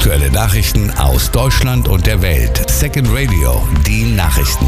Aktuelle Nachrichten aus Deutschland und der Welt. Second Radio, die Nachrichten.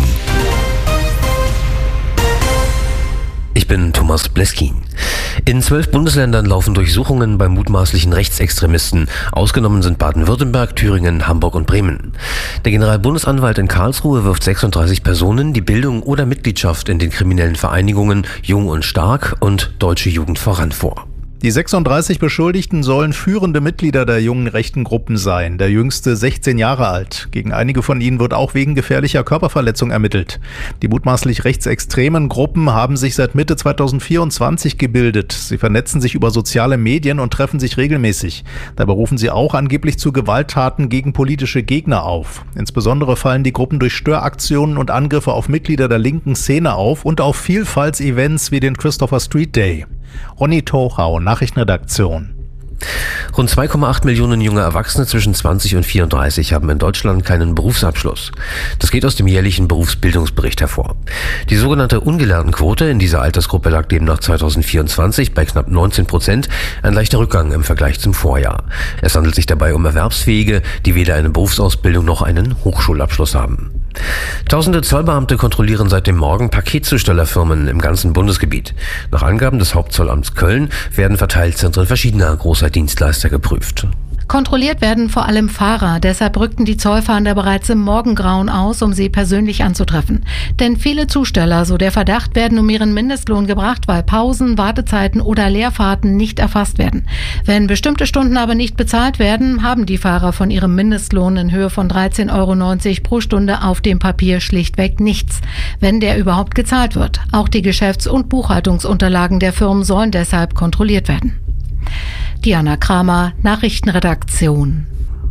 Ich bin Thomas Bleskin. In 12 Bundesländern laufen Durchsuchungen bei mutmaßlichen Rechtsextremisten. Ausgenommen sind Baden-Württemberg, Thüringen, Hamburg und Bremen. Der Generalbundesanwalt in Karlsruhe wirft 36 Personen die Bildung oder Mitgliedschaft in den kriminellen Vereinigungen Jung und Stark und Deutsche Jugend voran vor. Die 36 Beschuldigten sollen führende Mitglieder der jungen rechten Gruppen sein, der jüngste 16 Jahre alt. Gegen einige von ihnen wird auch wegen gefährlicher Körperverletzung ermittelt. Die mutmaßlich rechtsextremen Gruppen haben sich seit Mitte 2024 gebildet. Sie vernetzen sich über soziale Medien und treffen sich regelmäßig. Dabei rufen sie auch angeblich zu Gewalttaten gegen politische Gegner auf. Insbesondere fallen die Gruppen durch Störaktionen und Angriffe auf Mitglieder der linken Szene auf und auf Vielfaltsevents wie den Christopher Street Day. Ronny Tochau, Nachrichtenredaktion. Rund 2,8 Millionen junge Erwachsene zwischen 20 und 34 haben in Deutschland keinen Berufsabschluss. Das geht aus dem jährlichen Berufsbildungsbericht hervor. Die sogenannte Ungelerntenquote in dieser Altersgruppe lag demnach 2024 bei knapp 19%, ein leichter Rückgang im Vergleich zum Vorjahr. Es handelt sich dabei um Erwerbsfähige, die weder eine Berufsausbildung noch einen Hochschulabschluss haben. Tausende Zollbeamte kontrollieren seit dem Morgen Paketzustellerfirmen im ganzen Bundesgebiet. Nach Angaben des Hauptzollamts Köln werden Verteilzentren verschiedener großer Dienstleister geprüft. Kontrolliert werden vor allem Fahrer. Deshalb rückten die Zollfahnder bereits im Morgengrauen aus, um sie persönlich anzutreffen. Denn viele Zusteller, so der Verdacht, werden um ihren Mindestlohn gebracht, weil Pausen, Wartezeiten oder Leerfahrten nicht erfasst werden. Wenn bestimmte Stunden aber nicht bezahlt werden, haben die Fahrer von ihrem Mindestlohn in Höhe von 13,90 € pro Stunde auf dem Papier schlichtweg nichts, wenn der überhaupt gezahlt wird. Auch die Geschäfts- und Buchhaltungsunterlagen der Firmen sollen deshalb kontrolliert werden. Diana Kramer, Nachrichtenredaktion.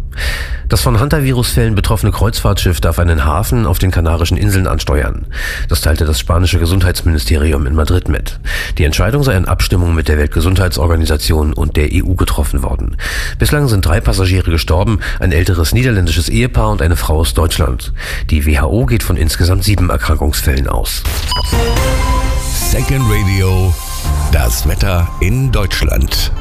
Das von Hantavirus-Fällen betroffene Kreuzfahrtschiff darf einen Hafen auf den Kanarischen Inseln ansteuern. Das teilte das spanische Gesundheitsministerium in Madrid mit. Die Entscheidung sei in Abstimmung mit der Weltgesundheitsorganisation und der EU getroffen worden. Bislang sind 3 Passagiere gestorben, ein älteres niederländisches Ehepaar und eine Frau aus Deutschland. Die WHO geht von insgesamt 7 Erkrankungsfällen aus. Second Radio, das Wetter in Deutschland.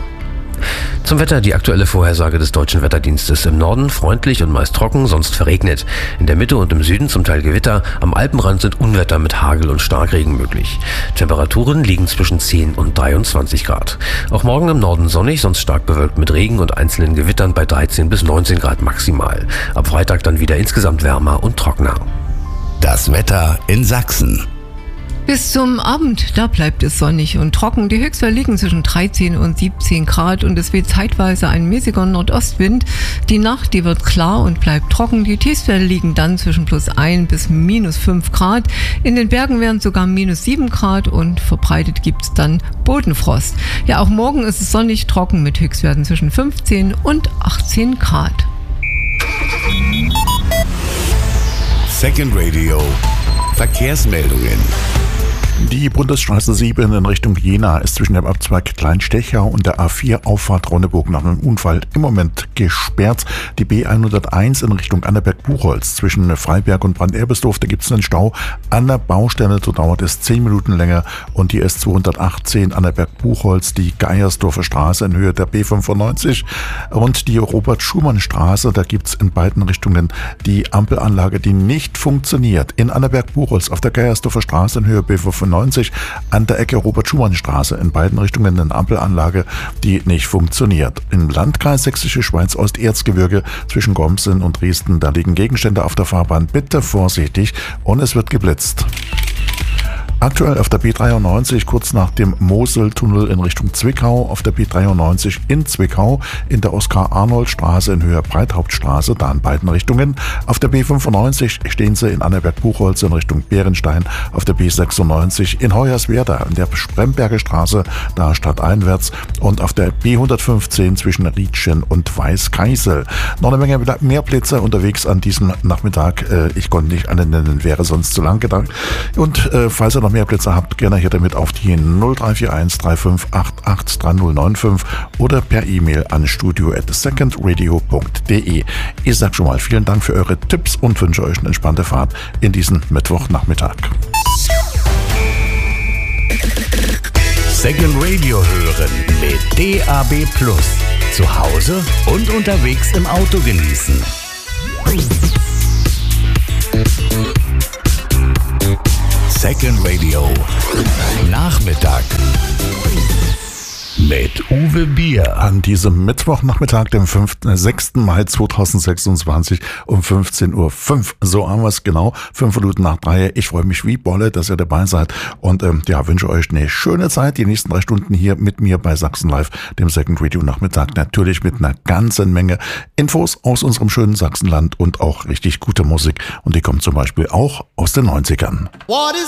Zum Wetter die aktuelle Vorhersage des Deutschen Wetterdienstes. Im Norden freundlich und meist trocken, sonst verregnet. In der Mitte und im Süden zum Teil Gewitter. Am Alpenrand sind Unwetter mit Hagel und Starkregen möglich. Temperaturen liegen zwischen 10 und 23 Grad. Auch morgen im Norden sonnig, sonst stark bewölkt mit Regen und einzelnen Gewittern bei 13 bis 19 Grad maximal. Ab Freitag dann wieder insgesamt wärmer und trockener. Das Wetter in Sachsen. Bis zum Abend, da bleibt es sonnig und trocken. Die Höchstwerte liegen zwischen 13 und 17 Grad und es weht zeitweise ein mäßiger Nordostwind. Die Nacht, die wird klar und bleibt trocken. Die Tiefstwerte liegen dann zwischen +1 bis -5 Grad. In den Bergen werden sogar -7 Grad und verbreitet gibt es dann Bodenfrost. Ja, auch morgen ist es sonnig trocken mit Höchstwerten zwischen 15 und 18 Grad. Second Radio, Verkehrsmeldungen. Die Bundesstraße 7 in Richtung Jena ist zwischen dem Abzweig Kleinstechau und der A4 Auffahrt Ronneburg nach einem Unfall im Moment gesperrt. Die B101 in Richtung Annaberg-Buchholz zwischen Freiberg und Brand-Erbisdorf, da gibt es einen Stau an der Baustelle, so dauert es 10 Minuten länger. Und die S218 Annaberg-Buchholz, die Geiersdorfer Straße in Höhe der B95 und die Robert-Schumann-Straße, da gibt es in beiden Richtungen die Ampelanlage, die nicht funktioniert. In Annaberg-Buchholz auf der Geiersdorfer Straße in Höhe B95 an der Ecke Robert-Schumann-Straße in beiden Richtungen eine Ampelanlage, die nicht funktioniert. Im Landkreis Sächsische Schweiz Osterzgebirge zwischen Gomsen und Dresden, da liegen Gegenstände auf der Fahrbahn. Bitte vorsichtig und es wird geblitzt. Aktuell auf der B93 kurz nach dem Moseltunnel in Richtung Zwickau, auf der B93 in Zwickau, in der Oskar-Arnold-Straße in Höhe Breithauptstraße, da in beiden Richtungen. Auf der B95 stehen sie in Annaberg-Buchholz in Richtung Bärenstein, auf der B96 in Hoyerswerda, in der Spremberger Straße, da stadteinwärts und auf der B115 zwischen Rietschen und Weißgeisel. Noch eine Menge mehr Plätze unterwegs an diesem Nachmittag. Ich konnte nicht alle nennen, wäre sonst zu lang gedacht. Und falls ihr noch mehr Plätze habt, gerne hier damit auf die 0341 3588 3095 oder per E-Mail an studio@secondradio.de. Ich sag schon mal vielen Dank für eure Tipps und wünsche euch eine entspannte Fahrt in diesen Mittwochnachmittag. Second Radio hören mit DAB+. Zu Hause und unterwegs im Auto genießen. Second Radio Nachmittag mit Uwe Bier. An diesem Mittwochnachmittag, dem 6. Mai 2026 um 15.05 Uhr. So haben wir es genau, 5 Minuten nach 3. Ich freue mich wie Bolle, dass ihr dabei seid und wünsche euch eine schöne Zeit. Die nächsten 3 Stunden hier mit mir bei Sachsen Live, dem Second Radio Nachmittag. Natürlich mit einer ganzen Menge Infos aus unserem schönen Sachsenland und auch richtig gute Musik. Und die kommt zum Beispiel auch aus den 90ern.